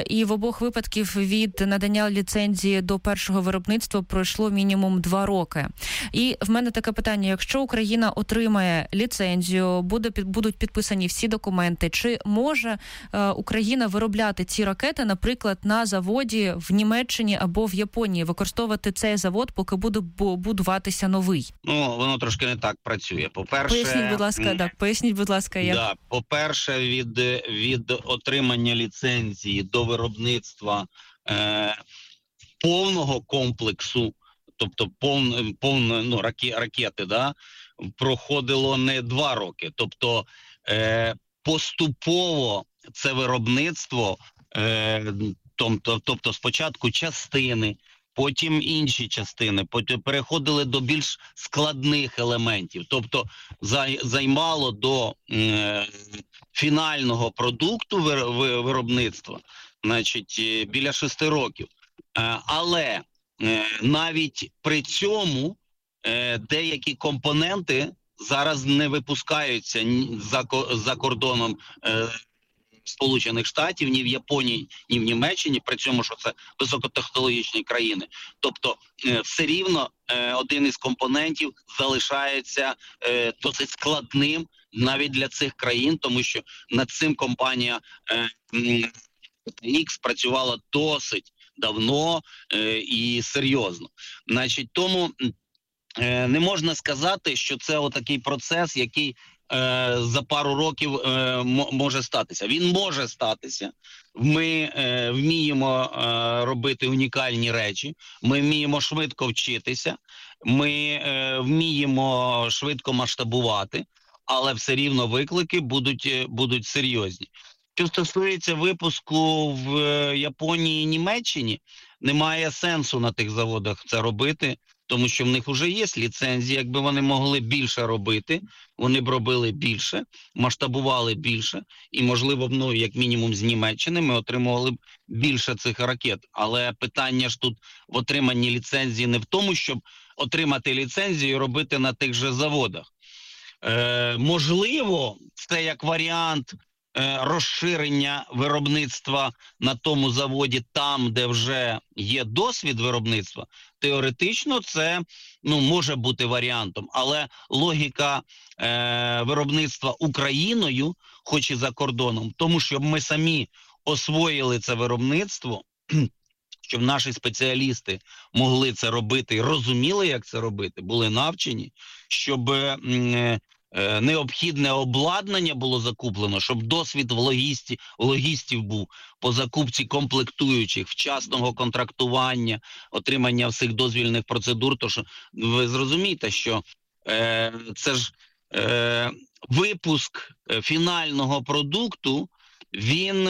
і в обох випадків від надання ліцензії до першого виробництва пройшло мінімум 2 роки. І в мене таке питання: якщо Україна отримає ліцензію, будуть підписані всі документи, чи може Україна виробляти ці ракети, наприклад, на заводі в Німеччині або в Японії, використовувати цей завод, поки буде будуватися новий? Ну, воно трошки не так працює. По-перше, поясніть, будь ласка, як. Да, по-перше, від отримання ліцензії до виробництва повного комплексу, тобто ракети, да, проходило не 2 роки. Тобто поступово це виробництво, тобто спочатку частини, потім інші частини, потім переходили до більш складних елементів. Тобто займало до фінального продукту виробництва, значить, біля 6 років. Але навіть при цьому деякі компоненти зараз не випускаються за кордоном Сполучених Штатів, ні в Японії, ні в Німеччині, при цьому, що це високотехнологічні країни. Тобто все рівно один із компонентів залишається досить складним навіть для цих країн, тому що над цим компанія X працювала досить давно і серйозно. Значить, тому не можна сказати, що це отакий процес, який за пару років може статися. Він може статися. Ми вміємо робити унікальні речі, ми вміємо швидко вчитися, ми вміємо швидко масштабувати, але все рівно виклики будуть серйозні. Що стосується випуску в Японії і Німеччині, немає сенсу на тих заводах це робити, тому що в них вже є ліцензії. Якби вони могли більше робити, вони б робили більше, масштабували більше, і, можливо, як мінімум з Німеччини ми отримували б більше цих ракет. Але питання ж тут в отриманні ліцензії не в тому, щоб отримати ліцензію і робити на тих же заводах. Можливо, це як варіант розширення виробництва на тому заводі там, де вже є досвід виробництва. Теоретично це може бути варіантом, але логіка виробництва Україною, хоч і за кордоном, тому щоб ми самі освоїли це виробництво, щоб наші спеціалісти могли це робити і розуміли, як це робити, були навчені, щоб необхідне обладнання було закуплено, щоб досвід логістів був по закупці комплектуючих, вчасного контрактування, отримання всіх дозвільних процедур. Тож ви зрозумієте, що це ж випуск фінального продукту, він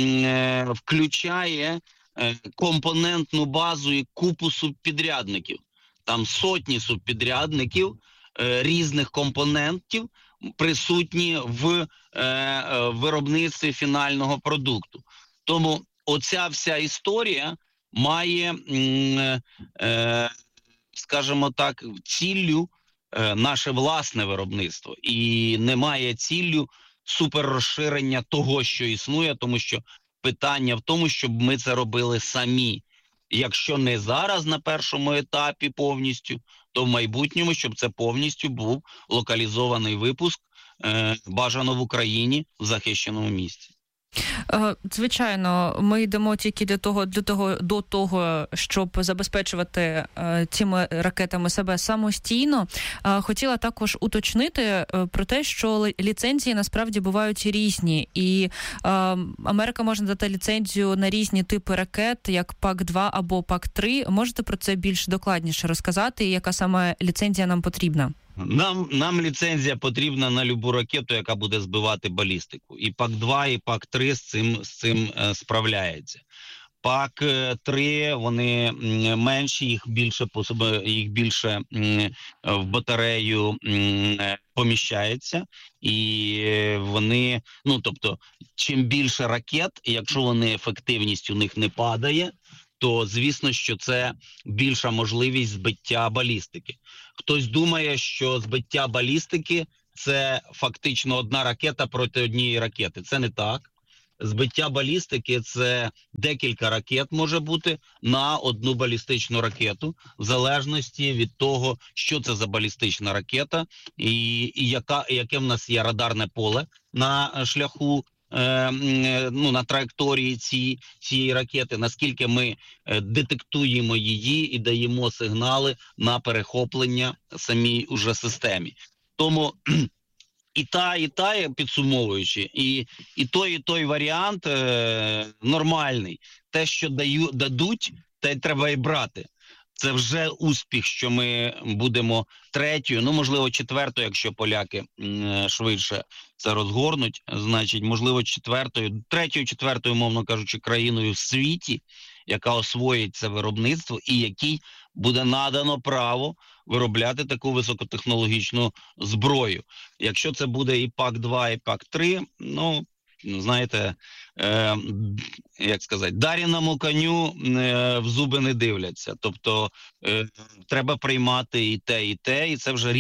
включає компонентну базу і купу субпідрядників. Там сотні субпідрядників різних компонентів присутні в виробництві фінального продукту. Тому оця вся історія має, скажімо так, ціллю наше власне виробництво. І не має ціллю суперрозширення того, що існує, тому що питання в тому, щоб ми це робили самі. Якщо не зараз на першому етапі повністю, то в майбутньому, щоб це повністю був локалізований випуск, бажано в Україні, в захищеному місці. Звичайно, ми йдемо тільки до того, щоб забезпечувати цими ракетами себе самостійно. Хотіла також уточнити про те, що ліцензії насправді бувають різні. І Америка може дати ліцензію на різні типи ракет, як ПАК-2 або ПАК-3. Можете про це більш докладніше розказати, і яка саме ліцензія нам потрібна? Нам ліцензія потрібна на любу ракету, яка буде збивати балістику. І ПАК-2, і ПАК-3 з цим справляється. ПАК-3, вони менші, їх більше в батарею поміщається. І вони, тобто, чим більше ракет, якщо ефективність у них не падає, то, звісно, що це більша можливість збиття балістики. Хтось думає, що збиття балістики – це фактично одна ракета проти однієї ракети. Це не так. збиття балістики – це декілька ракет може бути на одну балістичну ракету, в залежності від того, що це за балістична ракета і яке в нас є радарне поле на шляху, на траєкторії цієї ракети, наскільки ми детектуємо її і даємо сигнали на перехоплення самій уже системі. Тому і та, підсумовуючи, і той варіант нормальний. Те, що дадуть, те треба і брати. Це вже успіх, що ми будемо третьою, можливо, четвертою, якщо поляки швидше це розгорнуть, значить, можливо, третьою, четвертою, мовно кажучи, країною в світі, яка освоїть це виробництво і якій буде надано право виробляти таку високотехнологічну зброю. Якщо це буде і ПАК-2, і ПАК-3, знаєте, як сказати, даріному коню в зуби не дивляться. Тобто треба приймати і те, і це вже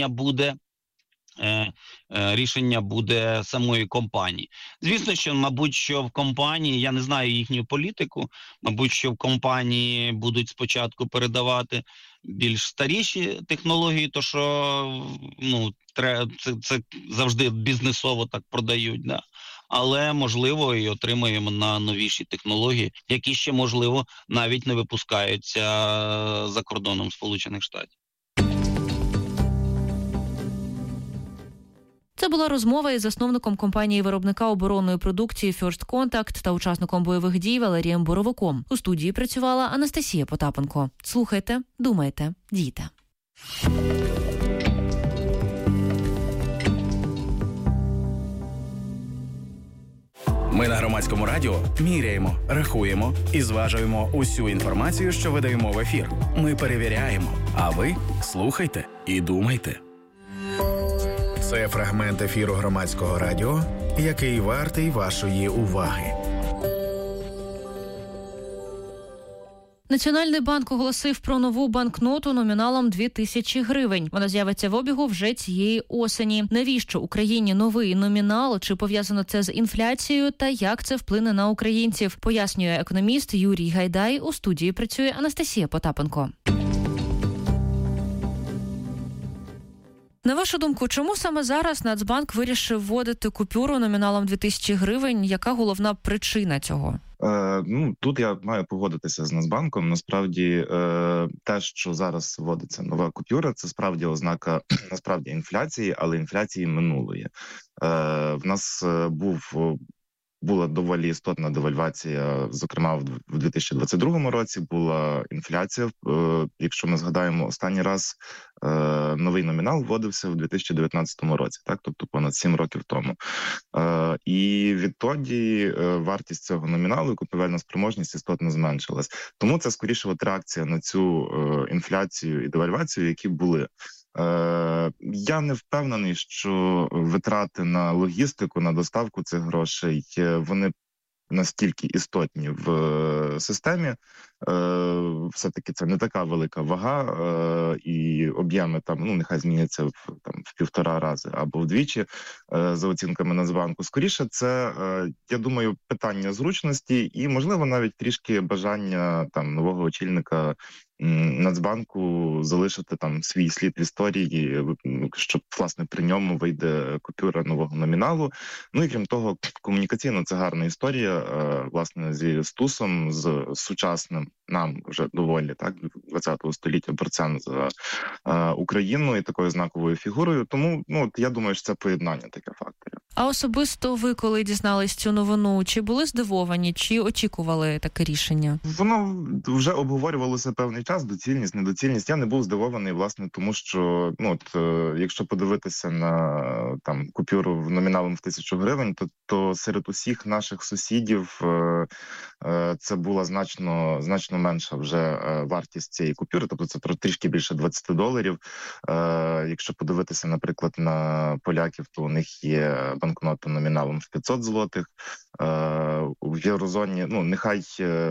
рішення буде самої компанії. Звісно, що, мабуть, що в компанії, я не знаю їхню політику, мабуть, що в компанії будуть спочатку передавати більш старіші технології, то що це завжди бізнесово так продають, да? Але, можливо, і отримаємо на новіші технології, які ще, можливо, навіть не випускаються за кордоном Сполучених Штатів. Це була розмова із засновником компанії-виробника оборонної продукції First Contact та учасником бойових дій Валерієм Боровиком. У студії працювала Анастасія Потапенко. Слухайте, думайте, дійте. Ми на Громадському радіо міряємо, рахуємо і зважуємо усю інформацію, що видаємо в ефір. Ми перевіряємо, а ви слухайте і думайте. Це фрагмент ефіру Громадського радіо, який вартий вашої уваги. Національний банк оголосив про нову банкноту номіналом 2000 гривень. Вона з'явиться в обігу вже цієї осені. Навіщо Україні новий номінал? Чи пов'язано це з інфляцією? Та як це вплине на українців? Пояснює економіст Юрій Гайдай. У студії працює Анастасія Потапенко. На вашу думку, чому саме зараз Нацбанк вирішив вводити купюру номіналом 2000 гривень? Яка головна причина цього? Тут я маю погодитися з Нацбанком. Насправді, те, що зараз вводиться нова купюра, це справді ознака насправді інфляції, але інфляції минулої. В нас була доволі істотна девальвація, зокрема в 2022 році була інфляція. Якщо ми згадаємо, останній раз новий номінал вводився в 2019 році, так, тобто понад 7 років тому. І відтоді вартість цього номіналу і купівельна спроможність істотно зменшилась. Тому це скоріше реакція на цю інфляцію і девальвацію, які були. Я не впевнений, що витрати на логістику, на доставку цих грошей, вони настільки істотні в системі. Все-таки це не така велика вага, і об'єми там, нехай зміняться в 1,5 рази або вдвічі, за оцінками Нацбанку. Скоріше, це, я думаю, питання зручності і, можливо, навіть трішки бажання нового очільника Нацбанку залишити свій слід в історії, щоб, власне, при ньому вийде купюра нового номіналу. І крім того, комунікаційно це гарна історія, власне, зі СТУСом, з сучасним нам вже доволі, так, 20-го століття борцем за Україну і такою знаковою фігурою. Тому, я думаю, що це поєднання таких факторів. А особисто ви, коли дізнались цю новину, чи були здивовані, чи очікували таке рішення? Воно вже обговорювалося певний час, доцільність, недоцільність. Я не був здивований, власне, тому що, якщо подивитися на купюру номіналом в 1000 гривень, то серед усіх наших сусідів це була значно менша вже вартість цієї купюри, тобто це про трішки більше $20. Якщо подивитися, наприклад, на поляків, то у них є банкнота номіналом в 500 злотих. В єврозоні, нехай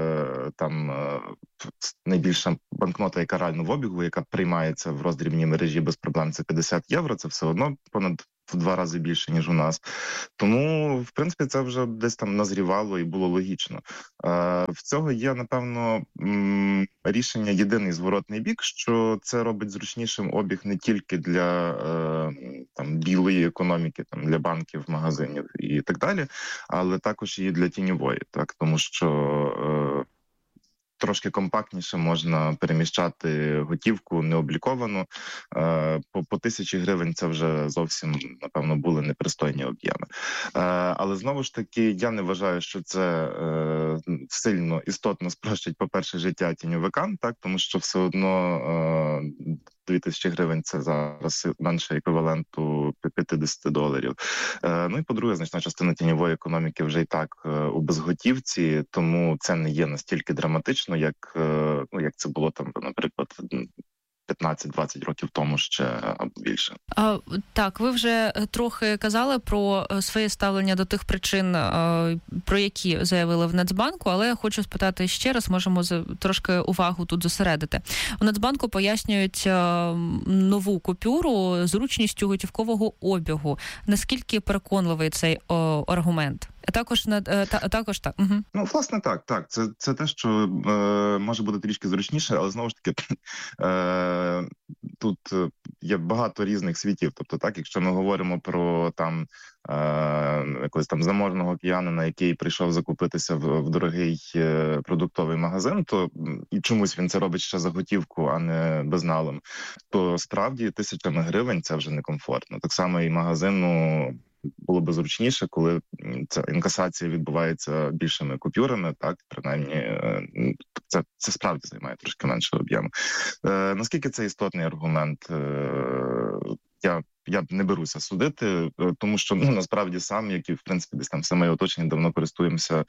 найбільша банкнота, яка реально в обігу, яка приймається в роздрібній мережі без проблем, це 50 євро, це все одно понад в 2 рази більше, ніж у нас. Тому, в принципі, це вже десь там назрівало і було логічно. В цього є, напевно, рішення єдиний зворотний бік, що це робить зручнішим обіг не тільки для там білої економіки, там для банків, магазинів і так далі, але також і для тіньової, так, тому що трошки компактніше можна переміщати готівку необліковану. По 1000 гривень це вже зовсім, напевно, були непристойні об'єми. Але знову ж таки, я не вважаю, що це сильно істотно спрощить, по-перше, життя тіньовикам, так, тому що все одно 2000 гривень – це зараз менше еквіваленту $50. Ну і по-друге, значна частина тіньової економіки вже і так у безготівці, тому це не є настільки драматично, як це було там, наприклад, 15-20 років тому ще або більше. Так, ви вже трохи казали про своє ставлення до тих причин, про які заявили в Нацбанку, але я хочу спитати ще раз, можемо трошки увагу тут зосередити. У Нацбанку пояснюють нову купюру зручністю готівкового обігу. Наскільки переконливий цей аргумент? Також так. Угу. Ну, власне, так. Це те, що може бути трішки зручніше, але знову ж таки тут є багато різних світів. Тобто, так, якщо ми говоримо про там якогось там заможного киянина, який прийшов закупитися в дорогий продуктовий магазин, то і чомусь він це робить ще за готівку, а не безналом, то справді 1000 гривень це вже некомфортно. Так само і магазину було би зручніше, коли ця інкасація відбувається більшими купюрами, так, принаймні, це справді займає трошки менше об'єму. Наскільки це істотний аргумент, я не беруся судити, тому що, насправді сам, як і, в принципі, десь там все моє оточення, давно користуємося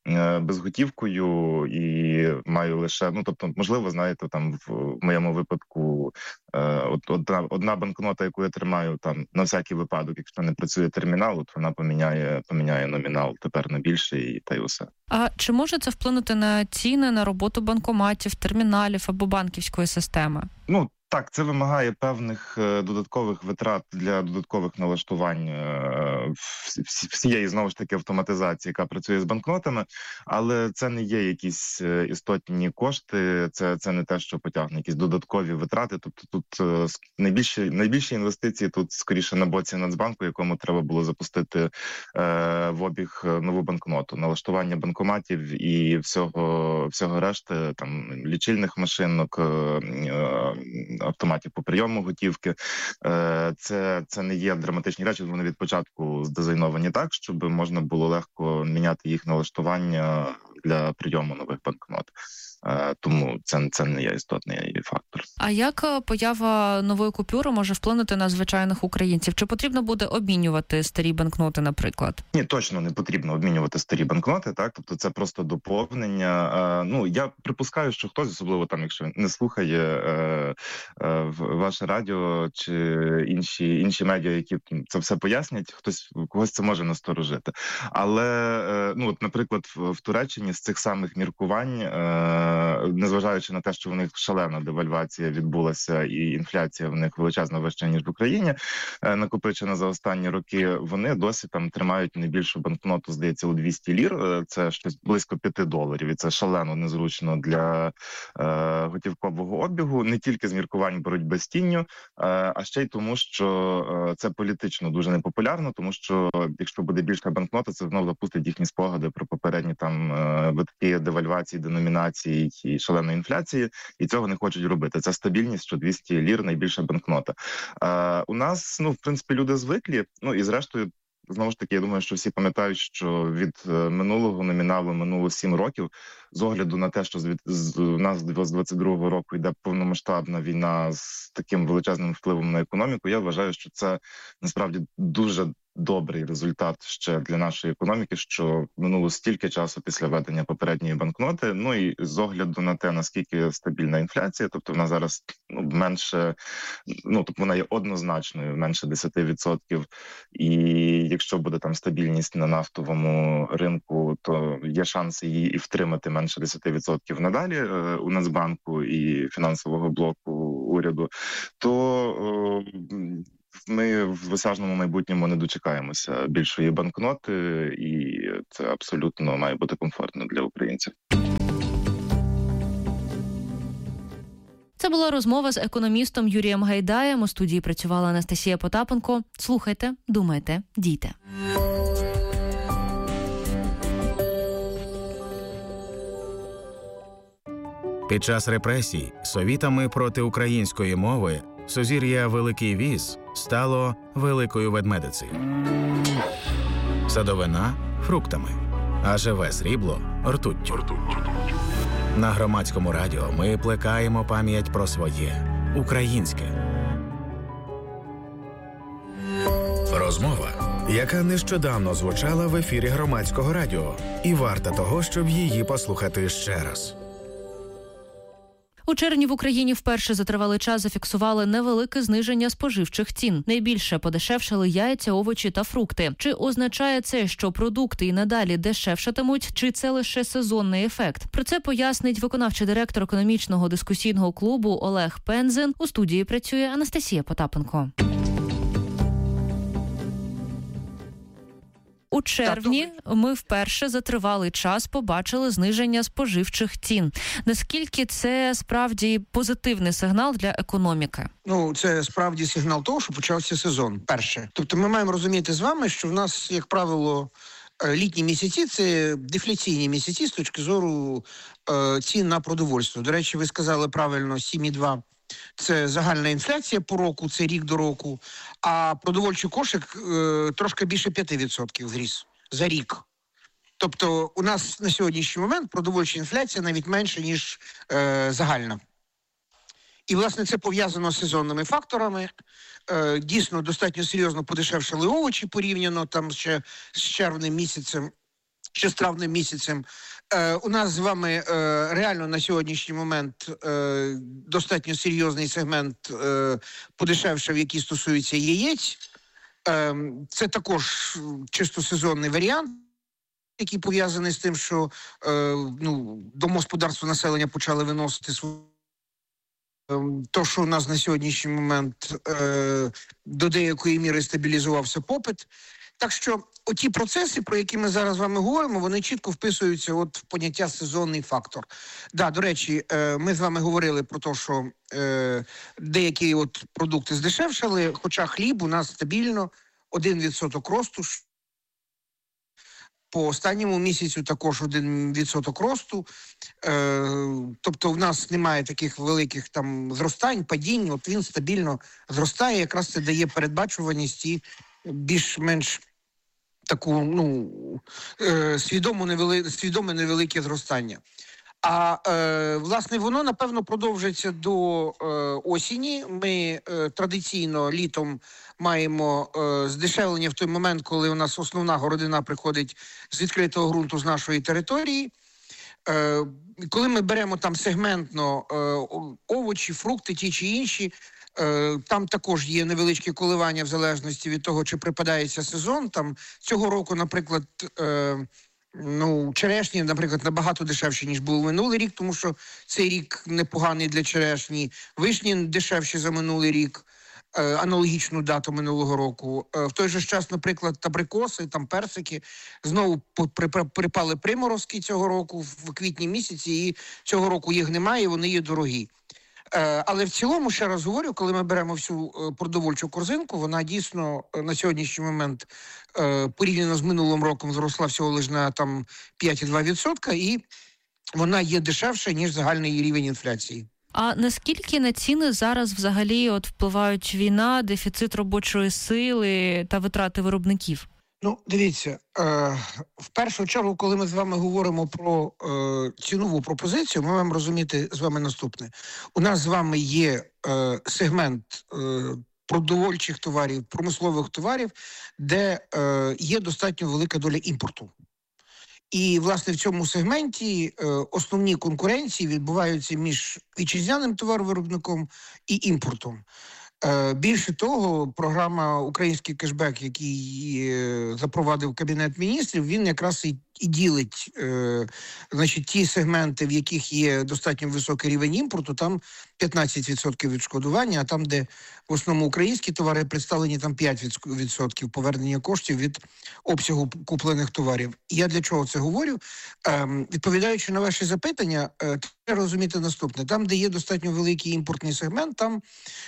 безготівкою і маю лише, тобто, можливо, знаєте, там в моєму випадку одна банкнота, яку я тримаю там на всякий випадок, якщо не працює термінал, от вона поміняє номінал тепер на більший, та й усе. А чи може це вплинути на ціни, на роботу банкоматів, терміналів або банківської системи? Так, це вимагає певних додаткових витрат для додаткових налаштувань всієї, знову ж таки, автоматизації, яка працює з банкнотами, але це не є якісь істотні кошти, це не те, що потягне якісь додаткові витрати. Тобто тут найбільші інвестиції тут скоріше на боці Нацбанку, якому треба було запустити в обіг нову банкноту, налаштування банкоматів і всього решти, там лічильних машинок, автоматів по прийому готівки. Це не є драматичні речі, вони від початку здизайновані так, щоб можна було легко міняти їх налаштування для прийому нових банкнот. Тому це не є істотний фактор. А як поява нової купюри може вплинути на звичайних українців? Чи потрібно буде обмінювати старі банкноти, наприклад? Ні, точно не потрібно обмінювати старі банкноти, так? Тобто це просто доповнення. Я припускаю, що хтось, особливо там, якщо не слухає ваше радіо чи інші медіа, які це все пояснять, когось це може насторожити. Але, наприклад, в Туреччині з цих самих міркувань, незважаючи на те, що в них шалена девальвація відбулася і інфляція в них величезно вища, ніж в Україні, накопичена за останні роки, вони досі там тримають найбільшу банкноту, здається, у 200 лір, це щось близько $5, і це шалено незручно для готівкового обігу, не тільки з міркувань боротьби з тінню, а ще й тому, що це політично дуже непопулярно, тому що якщо буде більша банкнота, це знову запустить їхні спогади про попередні там витки девальвації, деномінації і шаленої інфляції, і цього не хочуть робити. Це стабільність, що 200 лір найбільша банкнота. У нас, в принципи, люди звиклі, і зрештою, знову ж таки, я думаю, що всі пам'ятають, що від минулого номіналу минуло 7 років, з огляду на те, що у нас з 22-го року йде повномасштабна війна з таким величезним впливом на економіку, я вважаю, що це насправді дуже добрий результат ще для нашої економіки, що минуло стільки часу після введення попередньої банкноти, і з огляду на те, наскільки стабільна інфляція, тобто вона зараз менше, тобто вона є однозначною, менше 10%, і якщо буде там стабільність на нафтовому ринку, то є шанс її і втримати менше 10% надалі у Нацбанку і фінансового блоку уряду, то ми в висажному майбутньому не дочекаємося більшої банкноти, і це абсолютно має бути комфортно для українців. Це була розмова з економістом Юрієм Гайдаєм. У студії працювала Анастасія Потапенко. Слухайте, думайте, дійте. Під час репресій совітами проти української мови сузір'я Великий Віз стало Великою Ведмедицею. Садовина – фруктами, а живе срібло – ртуттю. На Громадському радіо ми плекаємо пам'ять про своє – українське. Розмова, яка нещодавно звучала в ефірі Громадського радіо, і варта того, щоб її послухати ще раз. У червні в Україні вперше за тривалий час зафіксували невелике зниження споживчих цін. Найбільше подешевшали яйця, овочі та фрукти. Чи означає це, що продукти і надалі дешевшатимуть, чи це лише сезонний ефект? Про це пояснить виконавчий директор економічного дискусійного клубу Олег Пензин. У студії працює Анастасія Потапенко. У червні ми вперше за тривалий час побачили зниження споживчих цін. Наскільки це справді позитивний сигнал для економіки? Ну, це справді сигнал того, що почався сезон, перше. Тобто ми маємо розуміти з вами, що в нас, як правило, літні місяці – це дефляційні місяці з точки зору цін на продовольство. До речі, ви сказали правильно, 7,2 – це загальна інфляція по року, це рік до року, а продовольчий кошик трошки більше 5% зріс за рік. Тобто у нас на сьогоднішній момент продовольча інфляція навіть менша, ніж загальна. І, власне, це пов'язано з сезонними факторами. Дійсно, достатньо серйозно подешевшали овочі порівняно там ще з червнем місяцем, ще з травнем місяцем. У нас з вами реально на сьогоднішній момент достатньо серйозний сегмент подешевшав, який стосується яєць. Це також чисто сезонний варіант, який пов'язаний з тим, що домогосподарство населення почали виносити то, що у нас на сьогоднішній момент до деякої міри стабілізувався попит. Так що оті процеси, про які ми зараз з вами говоримо, вони чітко вписуються от в поняття сезонний фактор. Да, до речі, ми з вами говорили про те, що деякі от продукти здешевшали, хоча хліб у нас стабільно 1% росту. По останньому місяцю також 1% росту. Тобто в нас немає таких великих там зростань, падінь, от він стабільно зростає, якраз це дає передбачуваність і більш-менш таку, свідоме невелике зростання. А, власне, воно, напевно, продовжиться до осені. Ми традиційно літом маємо здешевлення в той момент, коли у нас основна городина приходить з відкритого ґрунту з нашої території. Коли ми беремо там сегментно овочі, фрукти ті чи інші, там також є невеличкі коливання в залежності від того, чи припадається сезон. Там цього року, наприклад, черешні, наприклад, набагато дешевші, ніж був минулий рік, тому що цей рік непоганий для черешні. Вишні дешевші за минулий рік, аналогічну дату минулого року. В той же час, наприклад, абрикоси, там персики, знову припали приморозки цього року в квітні місяці, і цього року їх немає, вони є дорогі. Але в цілому, ще раз говорю, коли ми беремо всю продовольчу корзинку, вона дійсно на сьогоднішній момент порівняно з минулим роком зросла всього лише на там 5,2%, і вона є дешевша, ніж загальний рівень інфляції. А наскільки на ціни зараз взагалі впливають війна, дефіцит робочої сили та витрати виробників? Дивіться, в першу чергу, коли ми з вами говоримо про цінову пропозицію, ми маємо розуміти з вами наступне. У нас з вами є сегмент продовольчих товарів, промислових товарів, де є достатньо велика доля імпорту. І, власне, в цьому сегменті основні конкуренції відбуваються між вітчизняним товаровиробником і імпортом. Більше того, програма «Український кешбек», який запровадив Кабінет міністрів, він якраз і ділить ті сегменти, в яких є достатньо високий рівень імпорту, там 15% відшкодування, а там, де в основному українські товари представлені, там 5% повернення коштів від обсягу куплених товарів. І я для чого це говорю? Відповідаючи на ваші запитання, треба розуміти наступне. Там, де є достатньо великий імпортний сегмент, там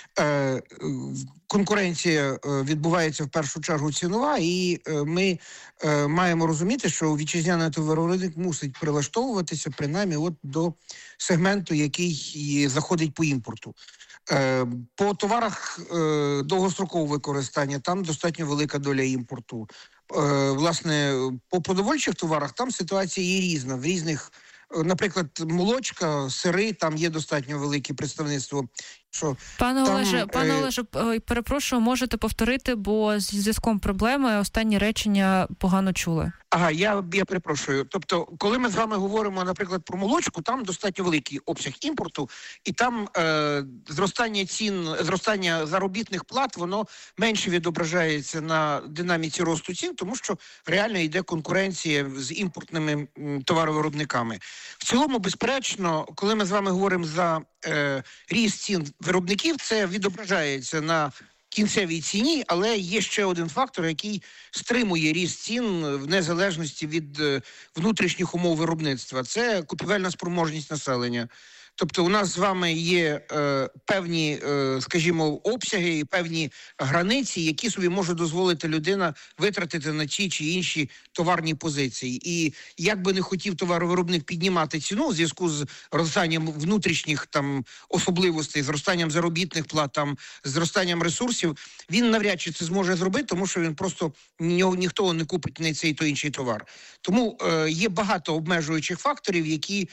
конкуренція відбувається в першу чергу цінова, і ми маємо розуміти, що вітчизняний товаровиробник мусить прилаштовуватися принаймні от до сегменту, який заходить по імпорту. По товарах довгострокового використання там достатньо велика доля імпорту. Власне, по продовольчих товарах там ситуація є різна. В різних, наприклад, молочка, сири, там є достатньо велике представництво. Пане Олеже, перепрошую, можете повторити, бо зі зв'язком проблеми останні речення погано чули. Ага, я перепрошую. Тобто, коли ми з вами говоримо, наприклад, про молочку, там достатньо великий обсяг імпорту, і там зростання цін, зростання заробітних плат, воно менше відображається на динаміці росту цін, тому що реально йде конкуренція з імпортними товаровиробниками. В цілому, безперечно, коли ми з вами говоримо за ріст цін виробників, це відображається на кінцевій ціні, але є ще один фактор, який стримує ріст цін в незалежності від внутрішніх умов виробництва. Це купівельна спроможність населення. Тобто у нас з вами є певні, скажімо, обсяги і певні границі, які собі може дозволити людина витратити на ті чи інші товарні позиції. І як би не хотів товаровиробник піднімати ціну у зв'язку з зростанням внутрішніх там особливостей, зростанням заробітних плат, там, зростанням ресурсів, він навряд чи це зможе зробити, тому що він просто ніхто не купить не цей то інший товар. Тому є багато обмежуючих факторів, які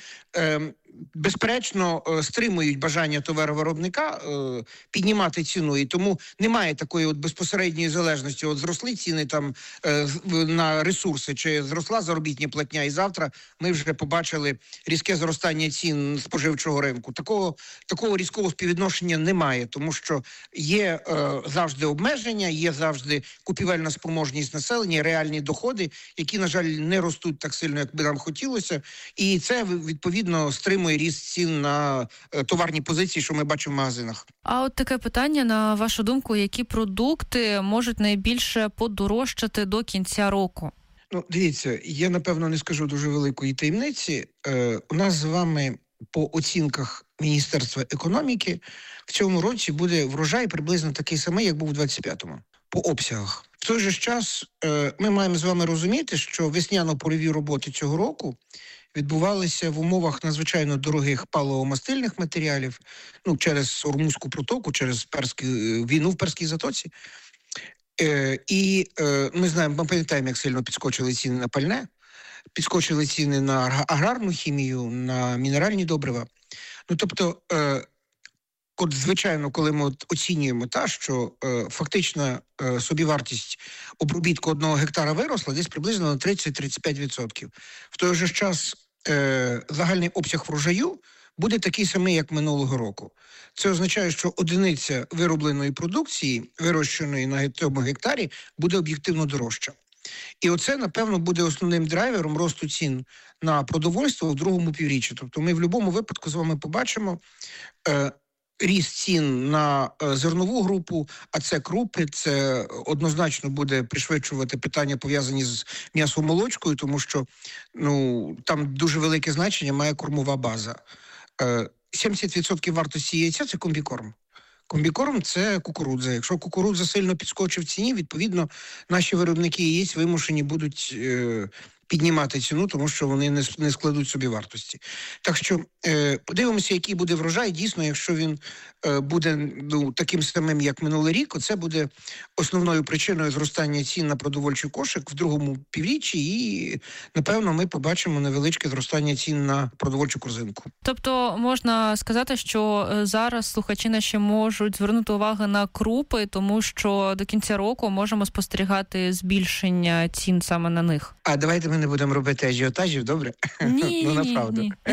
безперечно стримують бажання товаровиробника піднімати ціну, і тому немає такої от безпосередньої залежності. От зросли ціни там на ресурси, чи зросла заробітня платня, і завтра ми вже побачили різке зростання цін споживчого ринку. Такого різкого співвідношення немає, тому що є завжди обмеження, є завжди купівельна спроможність населення, реальні доходи, які, на жаль, не ростуть так сильно, як би нам хотілося, і це відповідно стримує ріст цін на товарні позиції, що ми бачимо в магазинах. А от таке питання, на вашу думку, які продукти можуть найбільше подорожчати до кінця року? Ну, дивіться, я, напевно, не скажу дуже великої таємниці. У нас з вами по оцінках Міністерства економіки в цьому році буде врожай приблизно такий самий, як був у 25-му, по обсягах. В той же час ми маємо з вами розуміти, що весняно-польові роботи цього року відбувалися в умовах надзвичайно дорогих паливо-мастильних матеріалів, ну, через Ормузьку протоку, через війну в Перській затоці. І ми знаємо, ми пам'ятаємо, як сильно підскочили ціни на пальне, підскочили ціни на аграрну хімію, на мінеральні добрива. Ну, тобто, от, звичайно, коли ми оцінюємо що фактична собівартість обробітку 1 гектара виросла десь приблизно на 30-35%. В той же час загальний обсяг врожаю буде такий самий, як минулого року. Це означає, що одиниця виробленої продукції, вирощеної на цьому гектарі, буде об'єктивно дорожча. І оце, напевно, буде основним драйвером росту цін на продовольство в другому півріччі. Тобто ми в будь-якому випадку з вами побачимо ріст цін на зернову групу, а це крупи, це однозначно буде пришвидшувати питання, пов'язані з м'ясомолочкою, тому що там дуже велике значення має кормова база. 70% вартості яйця – це комбікорм. Комбікорм – це кукурудза. Якщо кукурудза сильно підскочить в ціні, відповідно, наші виробники яєць вимушені будуть піднімати ціну, тому що вони не складуть собі вартості. Так що подивимося, який буде врожай. Дійсно, якщо він буде таким самим, як минулий рік, це буде основною причиною зростання цін на продовольчий кошик в другому півріччі, і, напевно, ми побачимо невеличке зростання цін на продовольчу корзинку. Тобто можна сказати, що зараз слухачі наші можуть звернути увагу на крупи, тому що до кінця року можемо спостерігати збільшення цін саме на них. А давайте ми не будемо робити ажіотажів, добре? Ні, направду. Ні.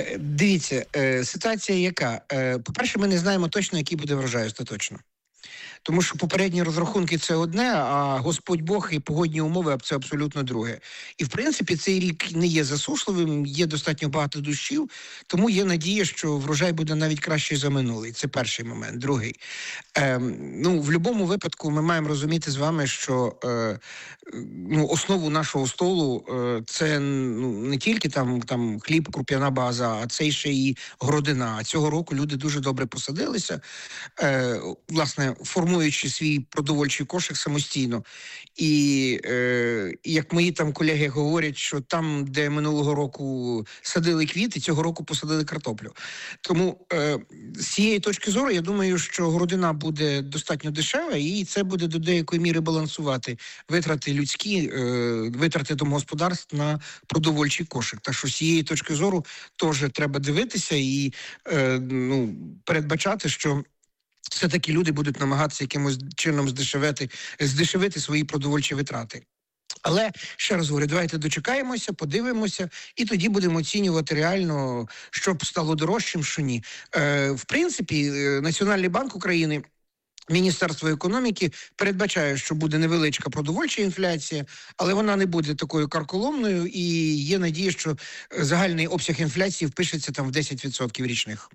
Дивіться, ситуація яка? По-перше, ми не знаємо точно, який буде врожай остаточно. Тому що попередні розрахунки – це одне, а Господь Бог і погодні умови – це абсолютно друге. І, в принципі, цей рік не є засушливим, є достатньо багато дощів, тому є надія, що врожай буде навіть кращий за минулий. Це перший момент. Другий. В будь-якому випадку ми маємо розуміти з вами, що основу нашого столу це не тільки там хліб, круп'яна база, а це ще і городина. А цього року люди дуже добре посадилися, власне, формуючи свій продовольчий кошик самостійно. І як мої там колеги говорять, що там, де минулого року садили квіти, цього року посадили картоплю. Тому з цієї точки зору, я думаю, що городина буде достатньо дешева, і це буде до деякої міри балансувати витрати людські, витрати домогосподарств на продовольчий кошик. Так що з цієї точки зору теж треба дивитися і передбачати, що все-таки люди будуть намагатися якимось чином здешевити свої продовольчі витрати. Але, ще раз говорю, давайте дочекаємося, подивимося, і тоді будемо оцінювати реально, що б стало дорожчим, що ні. В принципі, Національний банк України, Міністерство економіки передбачає, що буде невеличка продовольча інфляція, але вона не буде такою карколомною, і є надія, що загальний обсяг інфляції впишеться там в 10% річних.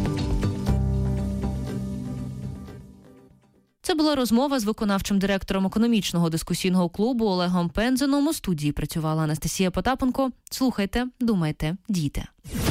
Це була розмова з виконавчим директором економічного дискусійного клубу Олегом Пензеном. У студії працювала Анастасія Потапенко. Слухайте, думайте, дійте.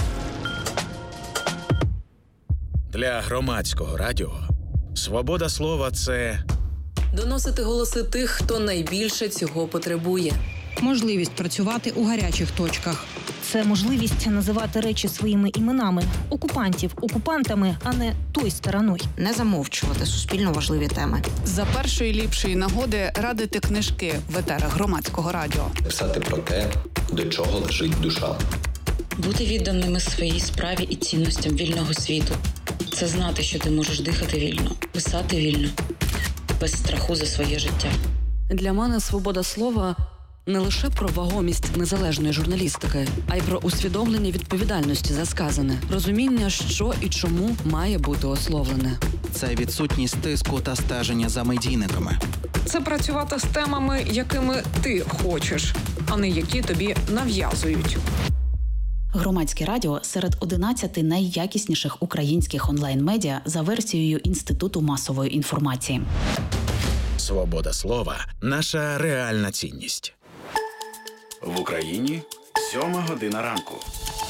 Для громадського радіо свобода слова – це доносити голоси тих, хто найбільше цього потребує. Можливість працювати у гарячих точках. Це можливість називати речі своїми іменами. Окупантів окупантами, а не той стороною. Не замовчувати суспільно важливі теми. За першої ліпшої нагоди радити книжки в етерах громадського радіо. Писати про те, до чого лежить душа. Бути відданими своїй справі і цінностям вільного світу. Це знати, що ти можеш дихати вільно, писати вільно, без страху за своє життя. Для мене свобода слова – не лише про вагомість незалежної журналістики, а й про усвідомлення відповідальності за сказане, розуміння, що і чому має бути ословлене. Це відсутність тиску та стеження за медійниками. Це працювати з темами, якими ти хочеш, а не які тобі нав'язують. Громадське радіо серед 11 найякісніших українських онлайн-медіа за версією Інституту масової інформації. свобода слова – наша реальна цінність. В Україні 7 година ранку.